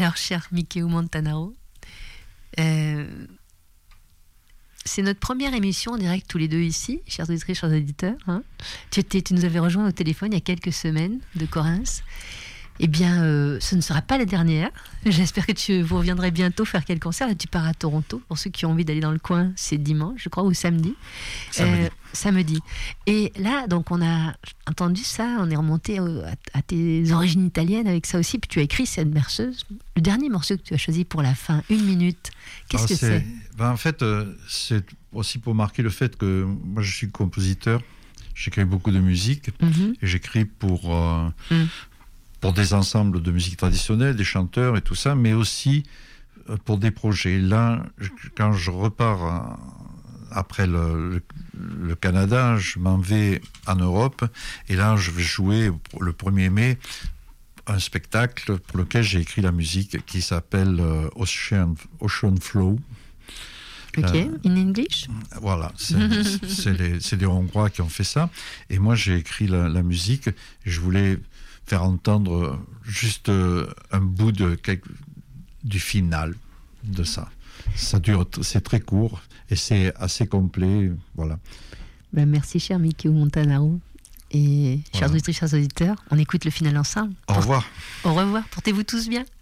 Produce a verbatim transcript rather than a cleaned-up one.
Alors, cher Micheo Montanaro, euh, c'est notre première émission en direct tous les deux ici, chers auditrices, chers auditeurs. Hein. Tu, étais, tu nous avais rejoint au téléphone il y a quelques semaines de Corinth. Eh bien, euh, ce ne sera pas la dernière. J'espère que tu vous reviendrez bientôt faire quel concert. Là, tu pars à Toronto. Pour ceux qui ont envie d'aller dans le coin, c'est dimanche, je crois, ou samedi. Samedi. Euh, samedi. Et là, donc, on a entendu ça. On est remonté à, à tes origines italiennes avec ça aussi. Puis tu as écrit cette berceuse. Le dernier morceau que tu as choisi pour la fin, une minute. Qu'est-ce Alors, que c'est, c'est ben, En fait, euh, c'est aussi pour marquer le fait que moi, je suis compositeur. J'écris beaucoup de musique. Mm-hmm. Et j'écris pour... Euh, mm. pour des ensembles de musique traditionnelle, des chanteurs et tout ça, mais aussi pour des projets. Là, quand je repars après le, le, le Canada, je m'en vais en Europe, et là, je vais jouer le premier mai un spectacle pour lequel j'ai écrit la musique qui s'appelle Ocean, Ocean Flow. Ok, euh, in English. Voilà, c'est, c'est, les, c'est les Hongrois qui ont fait ça. Et moi, j'ai écrit la, la musique, et je voulais faire entendre juste un bout de, du final de ça. Ça dure, c'est très court et c'est assez complet, voilà. Ben merci, cher Micheo Montanaro. Et chers voilà. auditrices, chers auditeurs, on écoute le final ensemble. Au revoir. Au revoir, portez-vous tous bien.